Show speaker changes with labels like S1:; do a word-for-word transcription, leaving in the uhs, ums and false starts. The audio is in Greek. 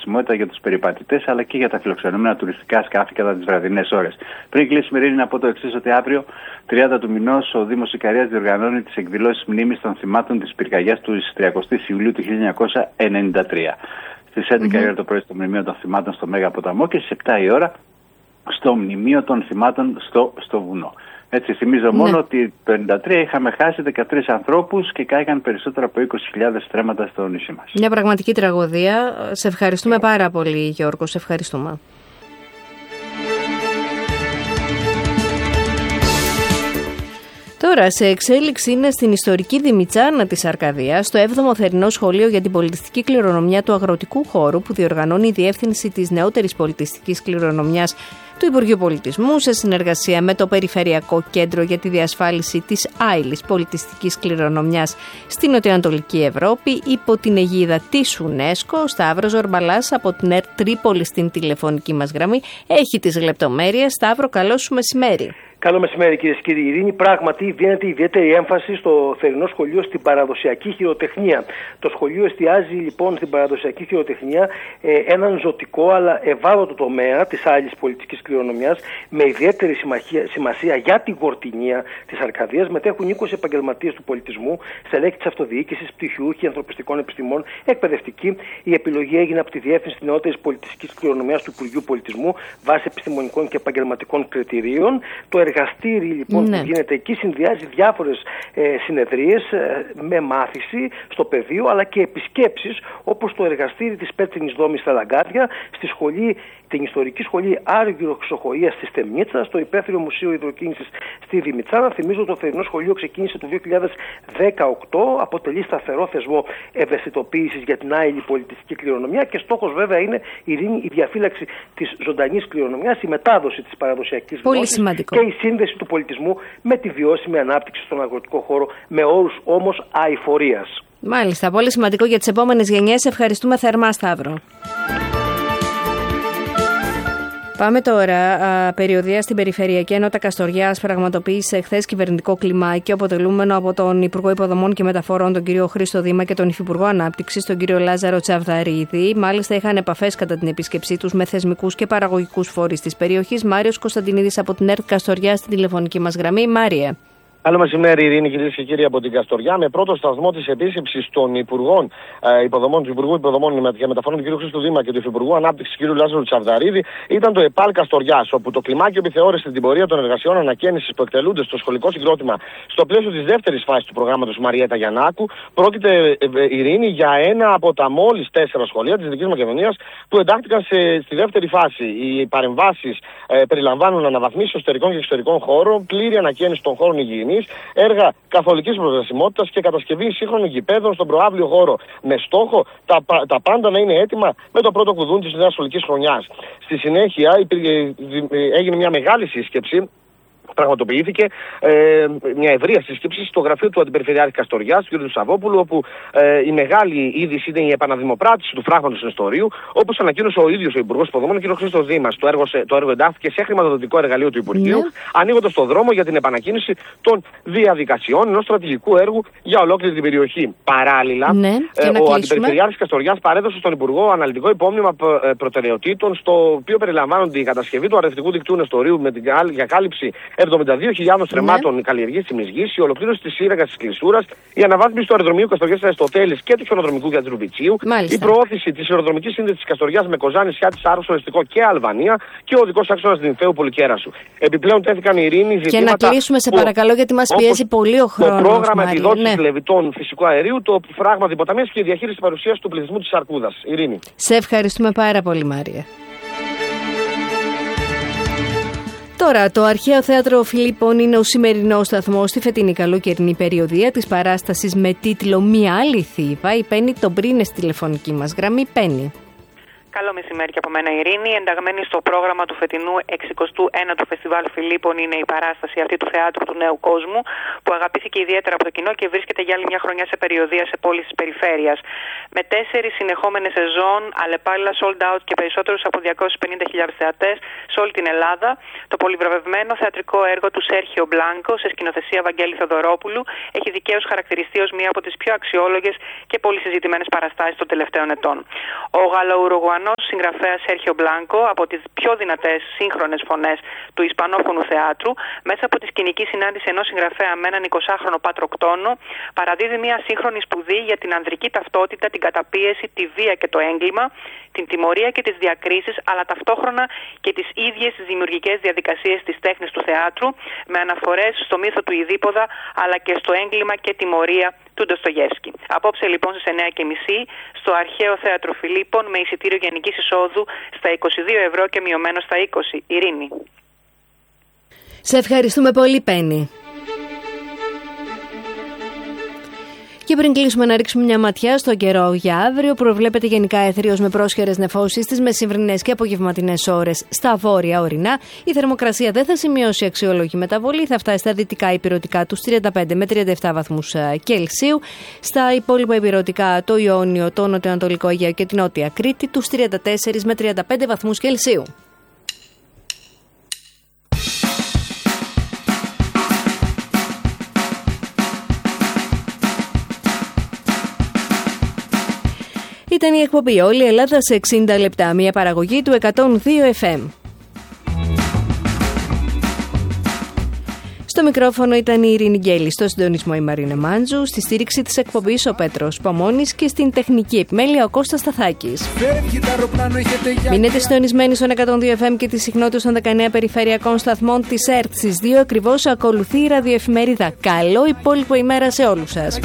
S1: προσβασιμότητα για τους περιπατητές αλλά και για τα φιλοξενούμενα τουριστικά σκάφη κατά τις βραδινές ώρες. Πριν κλείσουμε, Ειρήνη, να πω το εξής, ότι αύριο, τριάντα του μηνός, ο Δήμος Ικαρίας διοργανώνει τις εκδηλώσεις μνήμης των θυμάτων της πυρκαγιάς του τριαντά Ιουλίου του χίλια εννιακόσια ενενήντα τρία. Στις έντεκα η ώρα το πρωί στο Μνημείο των Θυμάτων στο Μέγα Ποταμό και στις επτά η ώρα στο Μνημείο των Θυμάτων στο, στο Βουνό. Έτσι, θυμίζω ναι. μόνο ότι το ενενήντα τρία είχαμε χάσει δεκατρείς ανθρώπους και κάηκαν περισσότερα από είκοσι χιλιάδες στρέμματα στο νησί μας.
S2: Μια πραγματική τραγωδία. Σε ευχαριστούμε yeah. πάρα πολύ, Γιώργο. Σε ευχαριστούμε. Τώρα, σε εξέλιξη είναι στην ιστορική Δημητσάνα της Αρκαδίας, το έβδομο θερινό σχολείο για την πολιτιστική κληρονομιά του αγροτικού χώρου που διοργανώνει η Διεύθυνση της Νεότερης Πολιτιστικής Κληρονομιάς του Υπουργείου Πολιτισμού σε συνεργασία με το Περιφερειακό Κέντρο για τη Διασφάλιση της άειλης πολιτιστικής κληρονομιάς στην Νοτιοανατολική Ευρώπη υπό την αιγίδα της UNESCO. Ο Σταύρος Ζορμπαλάς από την ΕΡΤ Τρίπολη στην τηλεφωνική μας γραμμή έχει τις λεπτομέρειες. Σταύρο, καλό σου μεσημέρι.
S3: Καλό μεσημέρι, κυρίες και κύριοι. Ειρήνη, πράγματι δίνεται ιδιαίτερη έμφαση στο θερινό σχολείο στην παραδοσιακή χειροτεχνία. Το σχολείο εστιάζει λοιπόν στην παραδοσιακή χειροτεχνία ε, έναν ζωτικό αλλά ευάλωτο τομέα της άειλης πολιτικής κληρονομιάς με ιδιαίτερη σημασία, σημασία για την Γορτινία της Αρκαδίας. Μετέχουν είκοσι επαγγελματίες του πολιτισμού, στελέχη της αυτοδιοίκησης, πτυχιούχοι ανθρωπιστικών επιστημών, εκπαιδευτικοί. Η επιλογή έγινε από τη Διεύθυνση της Νεότερης Πολιτιστικής Κληρονομιάς του Υπουργείου Πολιτισμού βάσει επιστημονικών και επαγγελματικών κριτηρίων. Το εργαστήρι λοιπόν ναι. που γίνεται εκεί συνδυάζει διάφορες ε, συνεδρίες ε, με μάθηση στο πεδίο αλλά και επισκέψεις όπως το εργαστήρι της Πέτρινης Δόμης στα Λαγκάδια, στη σχολή, την ιστορική σχολή Άργυρο-Ξοχοΐας στη Στεμνίτσα, στο υπαίθριο Μουσείο Υδροκίνησης στη Δημητσάνα. Θυμίζω το θερινό σχολείο ξεκίνησε το δύο χιλιάδες δεκαοκτώ, αποτελεί σταθερό θεσμό ευαισθητοποίησης για την άειλη πολιτιστική κληρονομιά και στόχος βέβαια είναι η, η διαφύλαξη της ζωντανής κληρονομιάς, η μετάδοση της παραδοσιακής γνώσης και η σύνδεση του πολιτισμού με τη βιώσιμη ανάπτυξη στον αγροτικό χώρο με όρους όμως αειφορίας.
S2: Μάλιστα, πολύ σημαντικό για τις επόμενες γενιές. Ευχαριστούμε θερμά, Σταύρο. Πάμε τώρα. Α, περιοδεία στην Περιφερειακή Ενότητα Καστοριάς πραγματοποίησε χθες κυβερνητικό κλιμάκιο αποτελούμενο από τον Υπουργό Υποδομών και Μεταφορών, τον κύριο Χρήστο Δήμα, και τον Υφυπουργό Ανάπτυξης, τον κύριο Λάζαρο Τσαβδαρίδη. Μάλιστα, είχαν επαφές κατά την επίσκεψή τους με θεσμικούς και παραγωγικούς φορείς της περιοχής. Μάριος Κωνσταντινίδης από την ΕΡΤ Καστοριά στην τηλεφωνική μας γραμμή. Μάριε.
S4: Καλό μεσημέρι, Ειρήνη, κυρίες και κύριοι, από την Καστοριά. Με πρώτο σταθμό της επίσκεψης των Υπουργών ε, Υποδομών, του Υπουργού Υποδομών και Μεταφορών, του κ. Χρήστου Δήμα, και του Υφυπουργού Ανάπτυξης, κ. Λάζαρου Τσαβδαρίδη, ήταν το ΕΠΑΛ Καστοριάς, όπου το κλιμάκιο επιθεώρησε την πορεία των εργασιών ανακαίνησης που εκτελούνται στο σχολικό συγκρότημα στο πλαίσιο της δεύτερης φάσης του προγράμματος Μαριέτα Γιαννάκου. Πρόκειται, ε, Ειρήνη, για ένα από τα μόλις τέσσερα σχολεία της Δυτικής Μακεδονίας που εντάχθηκαν σε, στη δεύτερη φάση. Οι παρεμβάσεις ε, περιλαμβάνουν αναβαθμίσεις εσωτερικών και εξωτερικών χώρων, πλήρη ανακαίνιση των χώρων υγιεινής, έργα καθολικής προσβασιμότητας και κατασκευή σύγχρονων γηπέδων στον προαύλιο χώρο, με στόχο τα, τα πάντα να είναι έτοιμα με το πρώτο κουδούνι της νέας σχολικής χρονιάς. Στη συνέχεια υπήρχε, έγινε μια μεγάλη σύσκεψη. Πραγματοποιήθηκε ε, μια ευρεία σύσκεψη στο γραφείο του Αντιπεριφερειάρχη Καστοριάς, του κ. Σαββόπουλου, όπου ε, η μεγάλη είδηση είναι η επαναδημοπράτηση του φράγματος Νεστορίου, όπως ανακοίνωσε ο ίδιος ο Υπουργός Υποδομών, κ. Χρήστος Δήμας. Το έργο, το έργο εντάχθηκε σε χρηματοδοτικό εργαλείο του Υπουργείου, ναι. ανοίγοντας το δρόμο για την επανακίνηση των διαδικασιών ενός στρατηγικού έργου για ολόκληρη την περιοχή. Παράλληλα,
S2: ναι.
S4: ε, ο Αντιπεριφερειάρχης Καστοριάς παρέδωσε στον Υπουργό αναλυτικό υπόμνημα προτεραιοτήτων, στο οποίο περιλαμβάνονται η κατασκευή του αρευτικού δικτύου Νεστορίου με την, για κάλυψη εβδομήντα δύο χιλιάδων στρεμμάτων ναι. καλλιεργήσιμης γης, η ολοκλήρωση της σύραγγας της Κλεισούρας, η αναβάθμιση του αεροδρομίου Καστοριάς Αριστοτέλης και του χιονοδρομικού για Ρουβιτσίου, η προώθηση της αεροδρομικής σύνδεσης της Καστοριάς με Κοζάνη, Σιάτης, Άρρος, Οριστικό και Αλβανία και ο οδικός άξονας Νυμφαίου Πολυκέρασου. Επιπλέον τέθηκαν ειρήνη ζητήματα.
S2: Και να κλείσουμε, σε παρακαλώ, γιατί μας πιέζει πολύ ο χρόνος.
S4: Το πρόγραμμα επιδότησης ναι. λεβιτών φυσικού αερίου, το φράγμα υποταμείας και η διαχείριση παρουσίας του πληθυσμού της Αρκούδας. Ειρήνη.
S2: Σε ευχαριστούμε πάρα πολύ, Μάρια. Τώρα, το Αρχαίο Θέατρο Φιλίππων είναι ο σημερινός σταθμός στη φετινή καλοκαιρινή περιοδεία της παράστασης με τίτλο «Μια άλλη Θήβα». Η Πέννη τον πρίνε στη τηλεφωνική μας γραμμή. Πέννη.
S5: Καλό μεσημέρι και από μένα, Ειρήνη. Ενταγμένη στο πρόγραμμα του φετινού εξηκοστού ένατου Φεστιβάλ Φιλίππων είναι η παράσταση αυτή του Θεάτρου του Νέου Κόσμου, που αγαπήθηκε ιδιαίτερα από το κοινό και βρίσκεται για άλλη μια χρονιά σε περιοδεία σε πόλεις της περιφέρειας. Με τέσσερις συνεχόμενες σεζόν, αλλεπάλληλα sold out και περισσότερους από διακόσιους πενήντα χιλιάδες θεατές σε όλη την Ελλάδα, το πολυβραβευμένο θεατρικό έργο του Σέρχιο Μπλάνκο σε σκηνοθεσία Βαγγέλη Θεοδωρόπουλου έχει δικαίως χαρακτηριστεί ως μία από τις πιο αξιόλογες και πολύ συζητημένες παραστάσεις των τελευταίων ετών. Ο Γαλλο-Ουρουγουανός Ισπανός συγγραφέας Σέρχιο Μπλάνκο, από τις πιο δυνατές σύγχρονες φωνές του ισπανόφωνου θεάτρου, μέσα από τη σκηνική συνάντηση ενός συγγραφέα με έναν εικοσάχρονο πατροκτόνο, παραδίδει μια σύγχρονη σπουδή για την ανδρική ταυτότητα, την καταπίεση, τη βία και το έγκλημα, την τιμωρία και τις διακρίσεις, αλλά ταυτόχρονα και τις ίδιες τις δημιουργικές διαδικασίες της τέχνης του θεάτρου, με αναφορές στο μύθο του Ιδίπποδα, αλλά και στο έγκλημα και τιμωρία του Ντοστογεύσκη. Απόψε λοιπόν στις εννιά και μισή στο Αρχαίο Θέατρο Φιλίππων, με εισιτήριο γενικής εισόδου στα είκοσι δύο ευρώ και μειωμένο στα είκοσι. Ειρήνη.
S2: Σε ευχαριστούμε πολύ, Πέννη. Και πριν κλείσουμε, να ρίξουμε μια ματιά στον καιρό για αύριο. Προβλέπεται γενικά έθριος με πρόσχερες νεφώσεις στις μεσημβρινές και απογευματινές ώρες στα βόρεια ορεινά. Η θερμοκρασία δεν θα σημειώσει αξιόλογη μεταβολή, θα φτάσει στα δυτικά υπηρετικά τους τριάντα πέντε με τριάντα επτά βαθμούς Κελσίου. Στα υπόλοιπα υπηρετικά, το Ιόνιο, το Νοτιοανατολικό Αιγαίο και την Νότια Κρήτη, τους τριάντα τέσσερα με τριάντα πέντε βαθμούς Κελσίου. Ήταν η εκπομπή Όλη η Ελλάδα σε εξήντα λεπτά, μια παραγωγή του εκατόν δύο εφ εμ. Στο μικρόφωνο ήταν η Ειρήνη Γκέλη, στο συντονισμό η Μαρίνα Μάντζου, στη στήριξη της εκπομπής ο Πέτρος Παμώνης και στην τεχνική επιμέλεια ο Κώστας Σταθάκης. Μείνετε συντονισμένοι στον εκατόν δύο εφ εμ και τις συχνότητες των δεκαεννέα περιφερειακών σταθμών της ΕΡΤ. Στις δύο ακριβώς ακολουθεί η ραδιοεφημερίδα. Καλό υπόλοιπο ημέρα σε όλους σας.